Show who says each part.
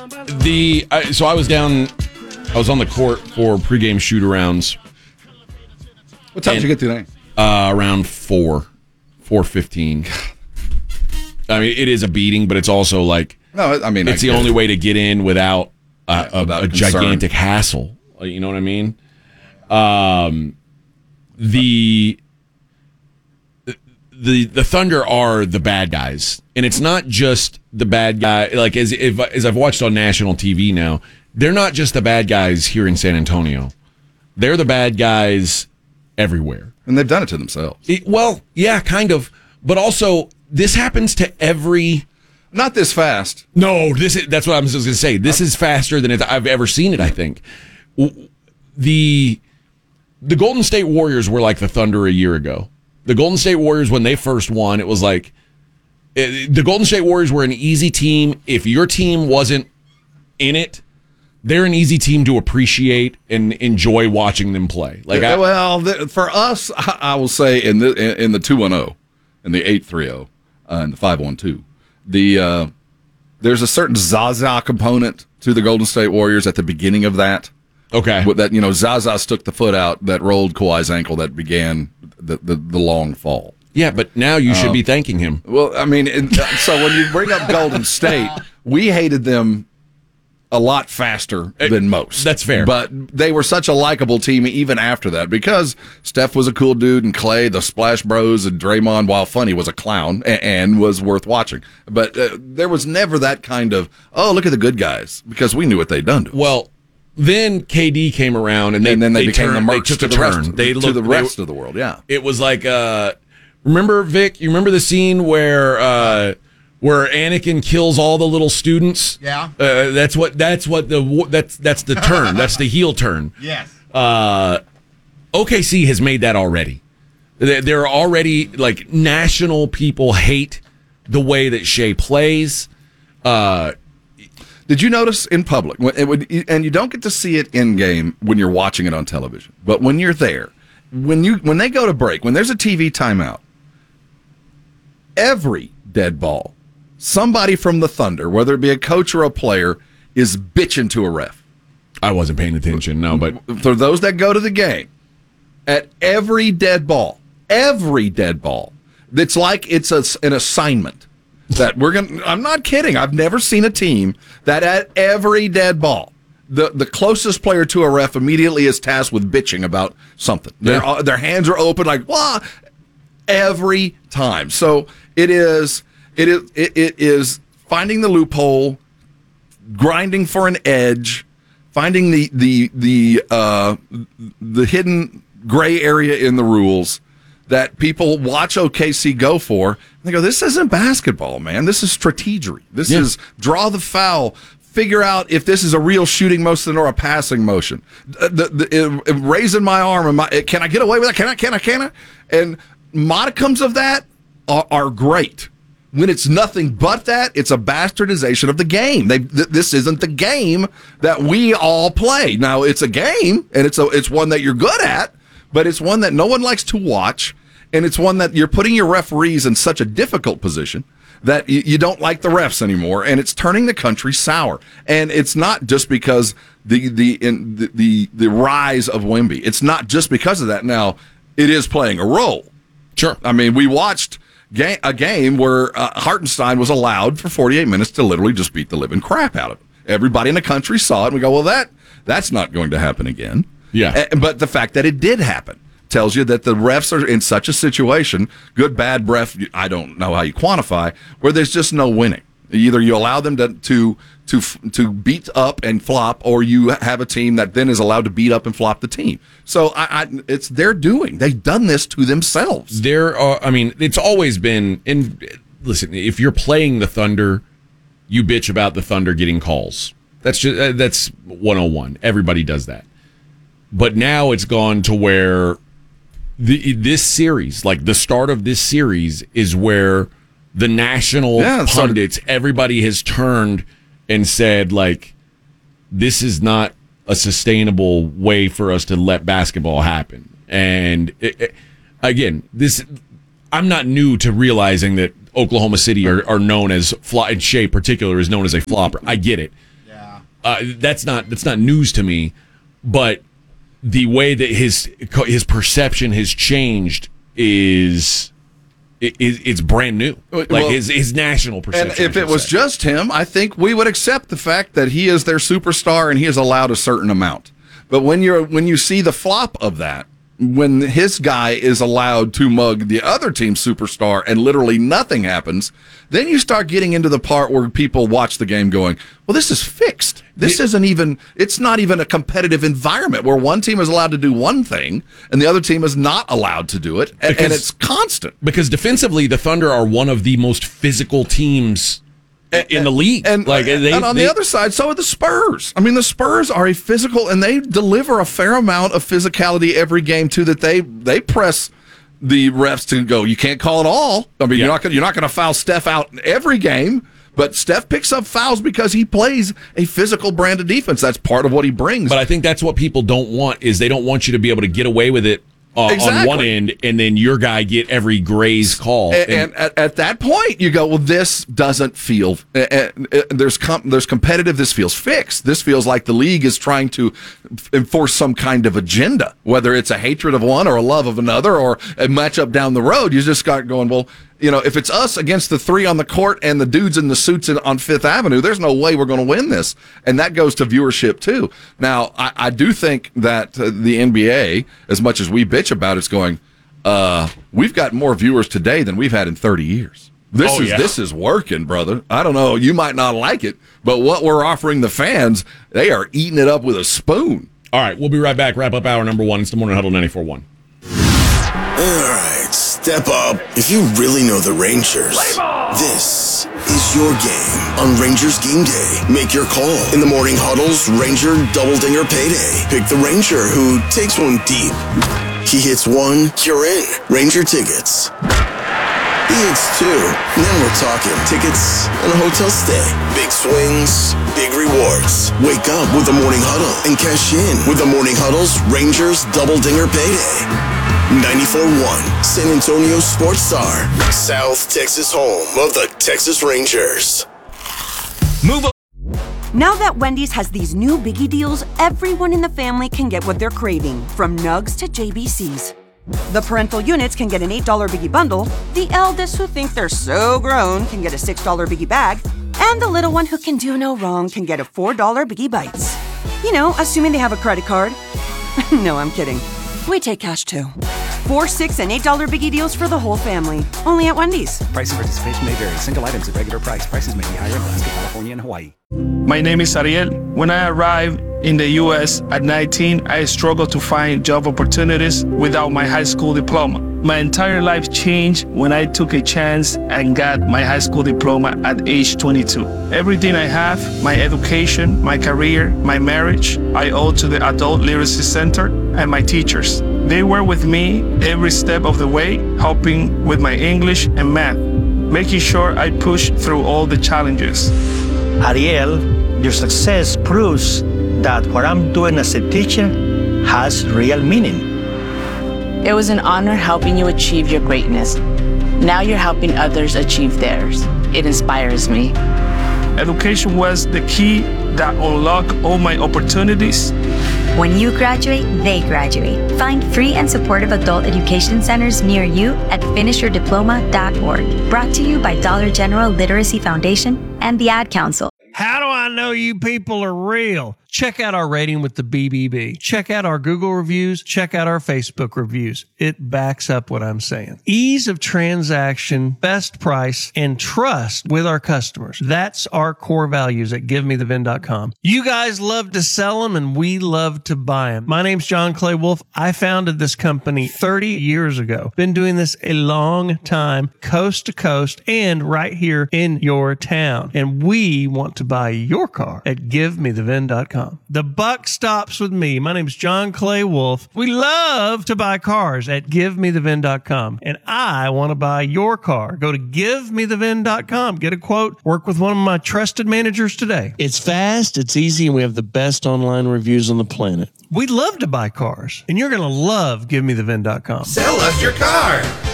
Speaker 1: So I was on the court for pregame shoot-arounds.
Speaker 2: What time did you get today?
Speaker 1: Around 4:15. I mean, it is a beating, but it's also like it's the only way to get in without a gigantic hassle. You know what I mean? The Thunder are the bad guys, and it's not just the bad guy. Like as I've watched on national TV now, they're not just the bad guys here in San Antonio. They're the bad guys everywhere,
Speaker 2: and they've done it to themselves.
Speaker 1: Well, yeah, kind of, but also this happens to every.
Speaker 2: Not this fast.
Speaker 1: No, that's what I was going to say. This is faster than I've ever seen it. I think the Golden State Warriors were like the Thunder a year ago. The Golden State Warriors, when they first won, it was like the Golden State Warriors were an easy team. If your team wasn't in it, they're an easy team to appreciate and enjoy watching them play.
Speaker 2: For us, I will say in the 2-1-0, in the 8-3-0, and the 5-1-2, there's a certain Zaza component to the Golden State Warriors at the beginning of that.
Speaker 1: Okay,
Speaker 2: that Zaza stuck the foot out that rolled Kawhi's ankle that began the long fall.
Speaker 1: Yeah, but now you should be thanking him.
Speaker 2: Well, I mean, so when you bring up Golden State, we hated them a lot faster than most.
Speaker 1: That's fair.
Speaker 2: But they were such a likable team even after that because Steph was a cool dude and Clay, the Splash Bros, and Draymond, while funny, was a clown and was worth watching. But there was never that kind of, look at the good guys, because we knew what they'd done to us.
Speaker 1: Well, then KD came around, and then they became the mercs
Speaker 2: to the rest of the world. Yeah,
Speaker 1: it was like, remember Vic? You remember the scene where Anakin kills all the little students?
Speaker 3: Yeah,
Speaker 1: that's the turn. That's the heel turn.
Speaker 3: Yes.
Speaker 1: OKC has made that already. They're already like national people hate the way that Shea plays.
Speaker 2: Did you notice in public, and you don't get to see it in game when you're watching it on television, but when you're there, when they go to break, when there's a TV timeout, every dead ball, somebody from the Thunder, whether it be a coach or a player, is bitching to a ref.
Speaker 1: I wasn't paying attention, no, but
Speaker 2: for those that go to the game, at every dead ball, it's like it's an assignment. That I'm not kidding. I've never seen a team that at every dead ball, the closest player to a ref immediately is tasked with bitching about something. Yeah. Their hands are open like, wah, every time. So it is finding the loophole, grinding for an edge, finding the hidden gray area in the rules that people watch OKC go for. And they go, this isn't basketball, man. This is strategery. This is draw the foul, figure out if this is a real shooting motion or a passing motion. Raising my arm, can I get away with that? Can I? And modicums of that are great. When it's nothing but that, it's a bastardization of the game. This isn't the game that we all play. Now, it's a game, and it's one that you're good at, but it's one that no one likes to watch, and it's one that you're putting your referees in such a difficult position that you don't like the refs anymore, and it's turning the country sour. And it's not just because the rise of Wemby. It's not just because of that. Now, it is playing a role.
Speaker 1: Sure.
Speaker 2: I mean, we watched a game where Hartenstein was allowed for 48 minutes to literally just beat the living crap out of him. Everybody in the country saw it, and we go, well, that's not going to happen again.
Speaker 1: Yeah.
Speaker 2: But the fact that it did happen tells you that the refs are in such a situation, good, bad ref, I don't know how you quantify, where there's just no winning. Either you allow them to beat up and flop, or you have a team that then is allowed to beat up and flop the team. So it's their doing. They've done this to themselves.
Speaker 1: It's always been, listen, if you're playing the Thunder, you bitch about the Thunder getting calls. That's 101. Everybody does that. But now it's gone to where this series, like the start of this series, is where the national pundits, everybody has turned and said, like, this is not a sustainable way for us to let basketball happen. And again, I'm not new to realizing that Oklahoma City are known as, and Shea in particular is known as a flopper. I get it. that's not news to me, but the way that his perception has changed is it's brand new. Like his national perception.
Speaker 2: And if it was just him, I think we would accept the fact that he is their superstar and he is allowed a certain amount. But when you see the flop of that, when his guy is allowed to mug the other team's superstar and literally nothing happens, then you start getting into the part where people watch the game going, well, this is fixed. It's not even a competitive environment where one team is allowed to do one thing and the other team is not allowed to do it. And it's constant.
Speaker 1: Because defensively, the Thunder are one of the most physical teams in the league.
Speaker 2: And on the other side, so are the Spurs. I mean, the Spurs are a physical, and they deliver a fair amount of physicality every game too. That they press the refs to go, you can't call it all. I mean, you're not going to foul Steph out every game, but Steph picks up fouls because he plays a physical brand of defense. That's part of what he brings.
Speaker 1: But I think that's what people don't want, is they don't want you to be able to get away with it on one end, and then your guy get every graze call.
Speaker 2: And at that point, you go, well, this doesn't feel. There's competitive. This feels fixed. This feels like the league is trying to enforce some kind of agenda, whether it's a hatred of one or a love of another or a matchup down the road. You just start going, well, if it's us against the three on the court and the dudes in the suits on Fifth Avenue, there's no way we're going to win this. And that goes to viewership, too. Now, I do think that the NBA, as much as we bitch about it, is going, we've got more viewers today than we've had in 30 years. This is working, brother. I don't know. You might not like it, but what we're offering the fans, they are eating it up with a spoon.
Speaker 1: All right, we'll be right back. Wrap up hour number 1. It's the Morning Huddle 94.1.
Speaker 3: All right, step up. If you really know the Rangers, this is your game on Rangers Game Day. Make your call in the Morning Huddle's Ranger Double Dinger Payday. Pick the Ranger who takes one deep. He hits one, you're in. Ranger tickets. He hits two, and then we're talking tickets and a hotel stay. Big swings, big rewards. Wake up with the Morning Huddle and cash in with the Morning Huddle's Rangers Double Dinger Payday. 94.1 San Antonio Sports Star, South Texas home of the Texas Rangers.
Speaker 4: Move up. Now that Wendy's has these new biggie deals, everyone in the family can get what they're craving, from nugs to JBCs. The parental units can get an $8 biggie bundle, the eldest who think they're so grown can get a $6 biggie bag, and the little one who can do no wrong can get a $4 biggie bites. Assuming they have a credit card. No, I'm kidding. We take cash too. 4, $6, and $8 biggie deals for the whole family. Only at Wendy's.
Speaker 5: Price and participation may vary. Single items at regular price. Prices may be higher in Alaska, California, and Hawaii.
Speaker 6: My name is Ariel. When I arrived in the U.S. at 19, I struggled to find job opportunities without my high school diploma. My entire life changed when I took a chance and got my high school diploma at age 22. Everything I have, my education, my career, my marriage, I owe to the Adult Literacy Center and my teachers. They were with me every step of the way, helping with my English and math, making sure I pushed through all the challenges.
Speaker 7: Ariel, your success proves that what I'm doing as a teacher has real meaning.
Speaker 8: It was an honor helping you achieve your greatness. Now you're helping others achieve theirs. It inspires me.
Speaker 6: Education was the key that unlocked all my opportunities.
Speaker 9: When you graduate, they graduate. Find free and supportive adult education centers near you at finishyourdiploma.org. Brought to you by Dollar General Literacy Foundation and the Ad Council.
Speaker 10: How do I know you people are real? Check out our rating with the BBB. Check out our Google reviews. Check out our Facebook reviews. It backs up what I'm saying. Ease of transaction, best price, and trust with our customers. That's our core values at GiveMeTheVin.com. You guys love to sell them, and we love to buy them. My name's John Clay Wolf. I founded this company 30 years ago. Been doing this a long time, coast to coast, and right here in your town. And we want to buy your car at GiveMeTheVin.com. The buck stops with me. My name is John Clay Wolf. We love to buy cars at GiveMeTheVin.com. And I want to buy your car. Go to GiveMeTheVin.com. Get a quote. Work with one of my trusted managers today.
Speaker 11: It's fast, it's easy, and we have the best online reviews on the planet.
Speaker 10: We love to buy cars. And you're going to love GiveMeTheVin.com.
Speaker 12: Sell us your car.